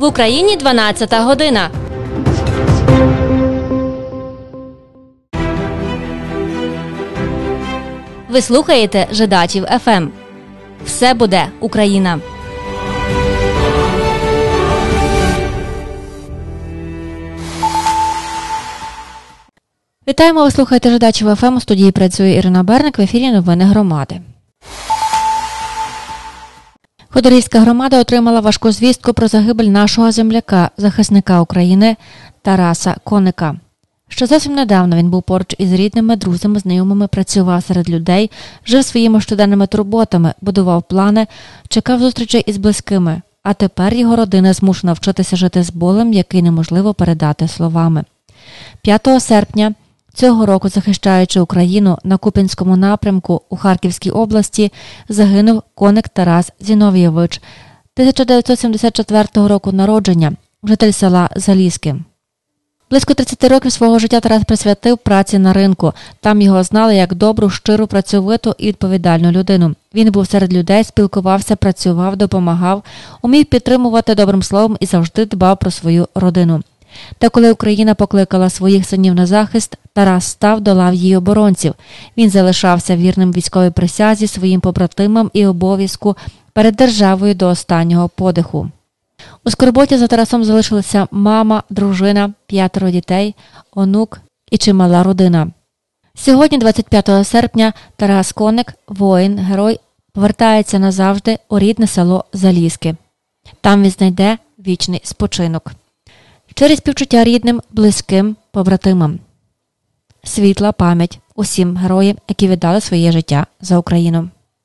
Україні 12 година. Ви слухаєте Жидачів ФМ. Все буде Україна. Вітаємо, ви слухаєте Жидачів ФМ. У студії працює Ірина Берник, в ефірі новини громади. Ходорівська громада отримала важку звістку про загибель нашого земляка, захисника України Тараса Коника. Ще зовсім недавно він був поруч із рідними, друзями, знайомими, працював серед людей, жив своїми щоденними турботами, будував плани, чекав зустрічей із близькими. А тепер його родина змушена вчитися жити з болем, який неможливо передати словами. 5 серпня цього року, захищаючи Україну на Куп'янському напрямку у Харківській області, загинув Коник Тарас Зіновійович, 1974 року народження, житель села Залізки. Близько 30 років свого життя Тарас присвятив праці на ринку. Там його знали як добру, щиру, працьовиту і відповідальну людину. Він був серед людей, спілкувався, працював, допомагав, умів підтримувати добрим словом і завжди дбав про свою родину. Та коли Україна покликала своїх синів на захист, Тарас став до лав її оборонців. Він залишався вірним військовій присязі, своїм побратимам і обов'язку перед державою до останнього подиху. У скорботі за Тарасом залишилися мама, дружина, 5 дітей, онук і чимала родина. Сьогодні, 25 серпня, Тарас Коник, воїн, герой, повертається назавжди у рідне село Залізки. Там він знайде вічний спочинок. Щирі співчуття рідним, близьким, побратимам. Світла пам'ять усім героям, які віддали своє життя за Україну.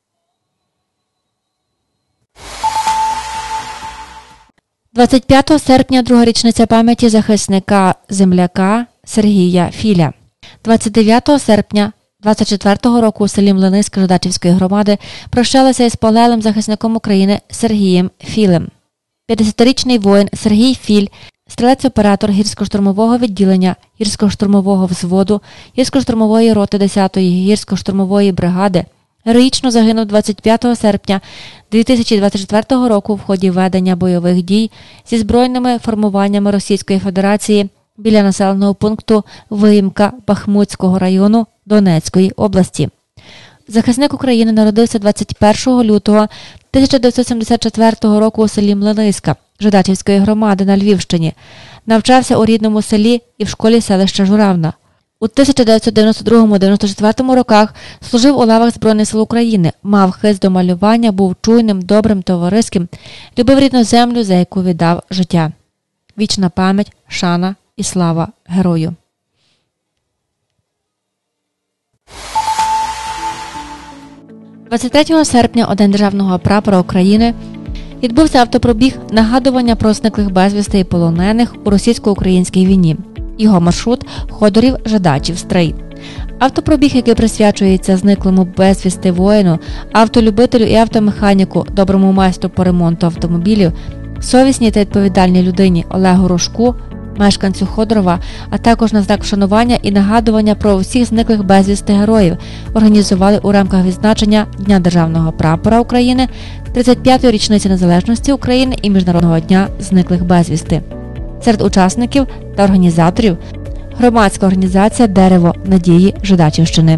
– 25 серпня – друга річниця пам'яті захисника земляка Сергія Філя. 29 серпня 24 року у селі Млиниська Жидачівської громади прощалися із полеглим захисником України Сергієм Філем. 50-річний воїн Сергій Філь, стрілець-оператор гірсько-штурмового відділення гірсько-штурмового взводу гірсько-штурмової роти 10-ї гірсько-штурмової бригади, героїчно загинув 25 серпня 2024 року в ході ведення бойових дій зі збройними формуваннями Російської Федерації біля населеного пункту Виїмка Бахмутського району Донецької області. Захисник України народився 21 лютого 1974 року у селі Млиниська Жидачівської громади на Львівщині. Навчався у рідному селі і в школі селища Журавна. У 1992-94 роках служив у лавах Збройних сил України, мав хист до малювання, був чуйним, добрим, товариським, любив рідну землю, за яку віддав життя. Вічна пам'ять, шана і слава герою. – 23 серпня у День Державного прапора України відбувся автопробіг нагадування про зниклих безвісти і полонених у російсько-українській війні. Його маршрут – Ходорів-Жидачів-Стрий. Автопробіг, який присвячується зниклому безвісти воїну, автолюбителю і автомеханіку, доброму майстру по ремонту автомобілів, совісній та відповідальній людині Олегу Рожку, мешканцю Ходорова, а також на знак вшанування і нагадування про усіх зниклих безвісти героїв, організували у рамках відзначення Дня Державного прапора України, 35-ї річниці незалежності України і Міжнародного дня зниклих безвісти. Серед учасників та організаторів громадська організація «Дерево надії Жидачівщини».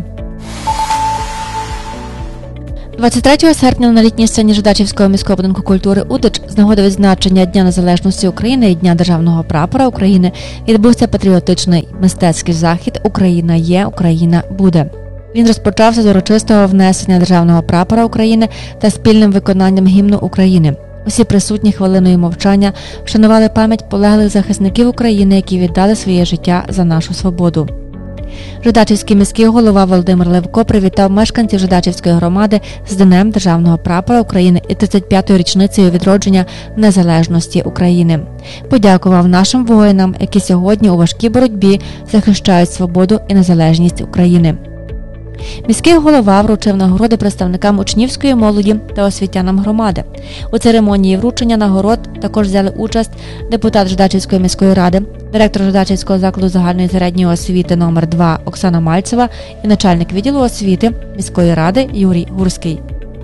23 серпня на літній сцені Жидачівського міського будинку культури «Удич» з нагоди відзначення Дня Незалежності України і Дня Державного прапора України відбувся патріотичний мистецький захід «Україна є, Україна буде». Він розпочався з урочистого внесення Державного прапора України та спільним виконанням гімну України. Усі присутні хвилиною мовчання вшанували пам'ять полеглих захисників України, які віддали своє життя за нашу свободу. Жидачівський міський голова Володимир Левко привітав мешканців Жидачівської громади з Днем Державного прапора України і 35-ю річницею відродження незалежності України. Подякував нашим воїнам, які сьогодні у важкій боротьбі захищають свободу і незалежність України. Міський голова вручив нагороди представникам учнівської молоді та освітянам громади. У церемонії вручення нагород також взяли участь депутат Жидачівської міської ради, директор Жидачівського закладу загальної середньої освіти номер 2 Оксана Мальцева і начальник відділу освіти міської ради Юрій Гурський.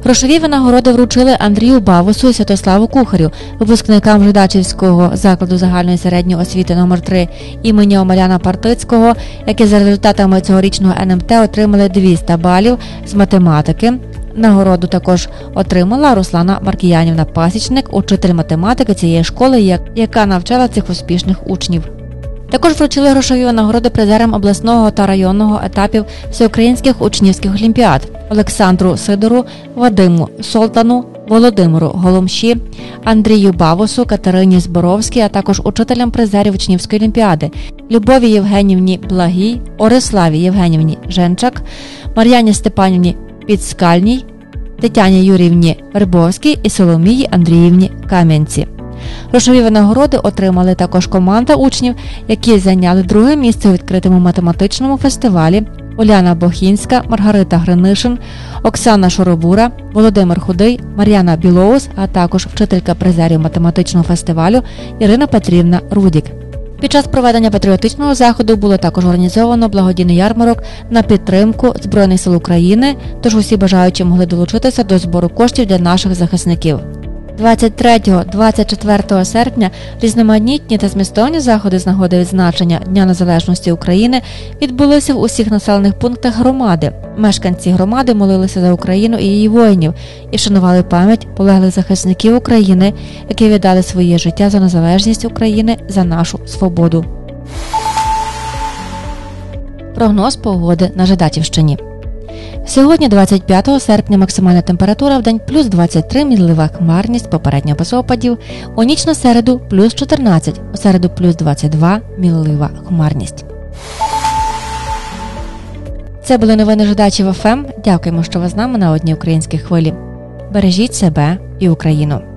Грошові винагороди вручили Андрію Бавусу і Святославу Кухарю, випускникам Жидачівського закладу загальної середньої освіти номер 3 імені Омеляна Партицького, які за результатами цьогорічного НМТ отримали 200 балів з математики. Нагороду також отримала Руслана Маркіянівна Пасічник, учитель математики цієї школи, яка навчала цих успішних учнів. Також вручили грошові винагороди призерам обласного та районного етапів всеукраїнських учнівських олімпіад Олександру Сидору, Вадиму Солтану, Володимиру Голомші, Андрію Бавусу, Катерині Зборовській, а також учителям призерів учнівської олімпіади Любові Євгенівні Благій, Ориславі Євгенівні Женчак, Мар'яні Степанівні Підскальній, Тетяні Юріївні Рибовській і Соломії Андріївні Кам'янці. Грошові винагороди отримали також команда учнів, які зайняли друге місце у відкритому математичному фестивалі: Уляна Бохінська, Маргарита Гринишин, Оксана Шоробура, Володимир Худий, Мар'яна Білоус, а також вчителька призерів математичного фестивалю Ірина Петрівна Рудік. Під час проведення патріотичного заходу було також організовано благодійний ярмарок на підтримку Збройних сил України, тож усі бажаючі могли долучитися до збору коштів для наших захисників. 23-24 серпня різноманітні та змістовні заходи з нагоди відзначення Дня Незалежності України відбулися в усіх населених пунктах громади. Мешканці громади молилися за Україну і її воїнів і шанували пам'ять полеглих захисників України, які віддали своє життя за незалежність України, за нашу свободу. Прогноз погоди на Жидачівщині. Сьогодні, 25 серпня, максимальна температура в день плюс 23, мінлива хмарність, попередньо без опадів. У ніч на середу плюс 14, у середу плюс 22, мінлива хмарність. Це були новини Жидачів ФМ. Дякуємо, що ви з нами на одній українській хвилі. Бережіть себе і Україну.